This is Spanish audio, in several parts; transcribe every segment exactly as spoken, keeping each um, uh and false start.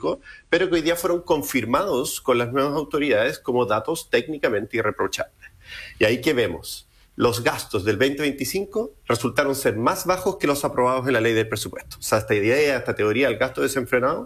público, pero que hoy día fueron confirmados con las nuevas autoridades como datos técnicamente irreprochables. Y ahí que vemos, los gastos del veinte veinticinco resultaron ser más bajos que los aprobados en la ley del presupuesto. O sea, esta idea, esta teoría del gasto desenfrenado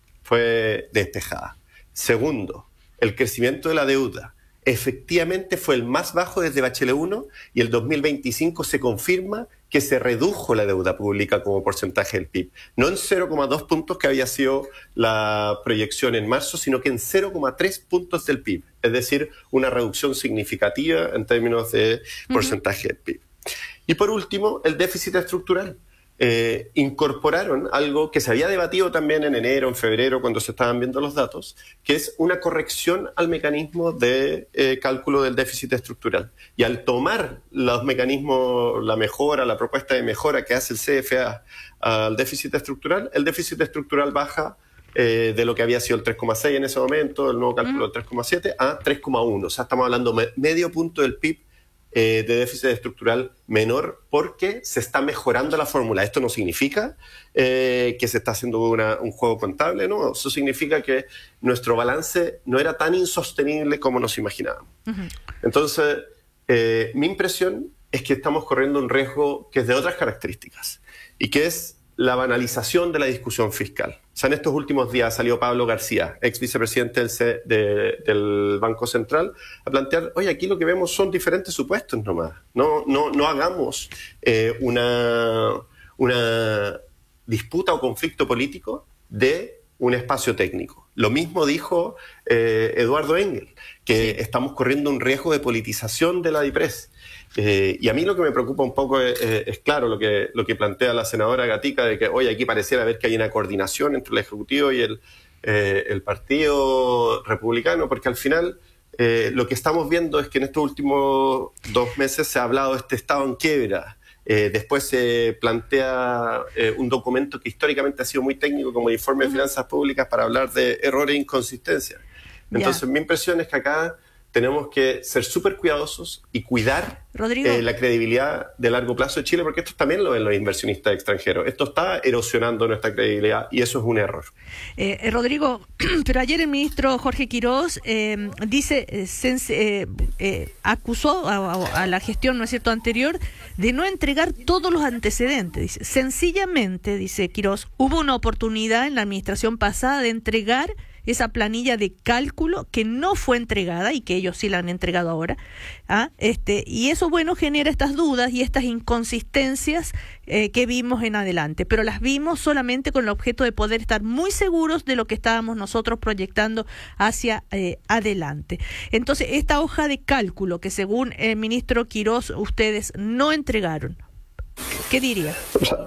fue despejada. Segundo, el crecimiento de la deuda efectivamente fue el más bajo desde Bachelet uno y el dos mil veinticinco se confirma que se redujo la deuda pública como porcentaje del P I B. No en cero coma dos puntos que había sido la proyección en marzo, sino que en cero coma tres puntos del P I B. Es decir, una reducción significativa en términos de porcentaje del P I B. Y por último, el déficit estructural. Eh, incorporaron algo que se había debatido también en enero, en febrero, cuando se estaban viendo los datos, que es una corrección al mecanismo de eh, cálculo del déficit estructural. Y al tomar los mecanismos, la mejora, la propuesta de mejora que hace el C F A al déficit estructural, el déficit estructural baja eh, de lo que había sido el tres coma seis en ese momento, el nuevo cálculo del tres coma siete, a tres coma uno. O sea, estamos hablando de medio punto del P I B de déficit estructural menor porque se está mejorando la fórmula. Esto no significa eh, que se está haciendo una, un juego contable, ¿no? Eso significa que nuestro balance no era tan insostenible como nos imaginábamos. Uh-huh. Entonces, eh, mi impresión es que estamos corriendo un riesgo que es de otras características y que es la banalización de la discusión fiscal. O sea, en estos últimos días salió Pablo García, ex vicepresidente del, C- de, del Banco Central, a plantear, oye, aquí lo que vemos son diferentes supuestos nomás. No, no, no hagamos eh, una, una disputa o conflicto político de un espacio técnico. Lo mismo dijo eh, Eduardo Engel, que sí. Estamos corriendo un riesgo de politización de la DIPRES. Eh, y a mí lo que me preocupa un poco es, es, es claro lo que, lo que plantea la senadora Gatica, de que hoy aquí pareciera ver que hay una coordinación entre el Ejecutivo y el, eh, el Partido Republicano, porque al final eh, lo que estamos viendo es que en estos últimos dos meses se ha hablado de este estado en quiebra. Eh, después se plantea eh, un documento que históricamente ha sido muy técnico como el Informe de Finanzas Públicas para hablar de errores e inconsistencias. Entonces, yeah. Mi impresión es que acá tenemos que ser súper cuidadosos y cuidar eh, la credibilidad de largo plazo de Chile, porque esto también lo ven los inversionistas extranjeros. Esto está erosionando nuestra credibilidad y eso es un error. Eh, eh, Rodrigo, pero ayer el ministro Jorge Quirós eh, dice, eh, sens- eh, eh, acusó a, a, a la gestión, ¿no es cierto?, anterior de no entregar todos los antecedentes. Dice, sencillamente, dice Quirós, hubo una oportunidad en la administración pasada de entregar esa planilla de cálculo que no fue entregada y que ellos sí la han entregado ahora, ¿ah? este y eso, bueno, genera estas dudas y estas inconsistencias eh, que vimos en adelante, pero las vimos solamente con el objeto de poder estar muy seguros de lo que estábamos nosotros proyectando hacia eh, adelante. Entonces, esta hoja de cálculo que según el ministro Quirós ustedes no entregaron, ¿qué diría?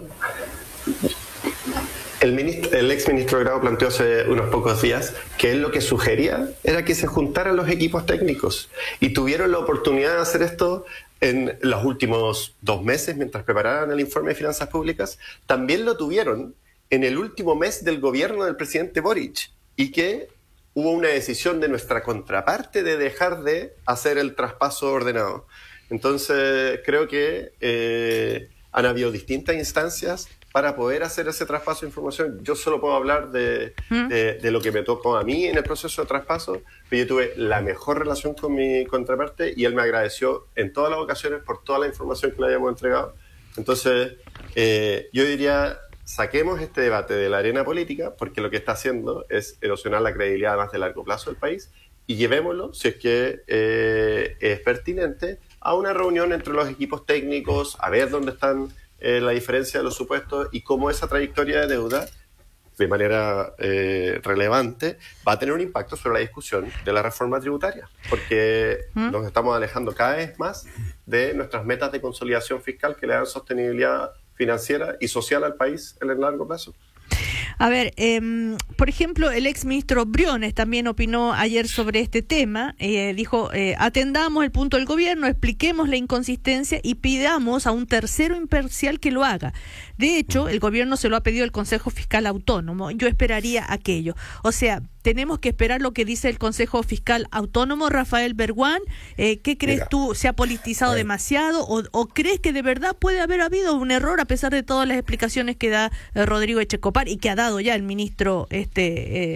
El, ministro, el ex ministro Grau planteó hace unos pocos días que él lo que sugería era que se juntaran los equipos técnicos y tuvieron la oportunidad de hacer esto en los últimos dos meses mientras preparaban el informe de finanzas públicas. También lo tuvieron en el último mes del gobierno del presidente Boric y que hubo una decisión de nuestra contraparte de dejar de hacer el traspaso ordenado. Entonces creo que eh, han habido distintas instancias para poder hacer ese traspaso de información. Yo solo puedo hablar de, ¿Mm? de, de lo que me tocó a mí en el proceso de traspaso, pero yo tuve la mejor relación con mi contraparte y él me agradeció en todas las ocasiones por toda la información que le habíamos entregado. Entonces, eh, yo diría, saquemos este debate de la arena política, porque lo que está haciendo es erosionar la credibilidad más de largo plazo del país, y llevémoslo, si es que eh, es pertinente, a una reunión entre los equipos técnicos, a ver dónde están Eh, la diferencia de los supuestos y cómo esa trayectoria de deuda, de manera eh, relevante, va a tener un impacto sobre la discusión de la reforma tributaria, porque ¿Mm? nos estamos alejando cada vez más de nuestras metas de consolidación fiscal que le dan sostenibilidad financiera y social al país en el largo plazo. A ver, eh, por ejemplo, el ex ministro Briones también opinó ayer sobre este tema. Eh, dijo, eh, atendamos el punto del gobierno, expliquemos la inconsistencia y pidamos a un tercero imparcial que lo haga. De hecho, el gobierno se lo ha pedido al Consejo Fiscal Autónomo. Yo esperaría aquello. O sea, tenemos que esperar lo que dice el Consejo Fiscal Autónomo. Rafael Berguán, eh, ¿qué crees Mira. tú? ¿Se ha politizado demasiado o, o crees que de verdad puede haber habido un error a pesar de todas las explicaciones que da eh, Rodrigo Echecopar y que ha dado ya el ministro este eh,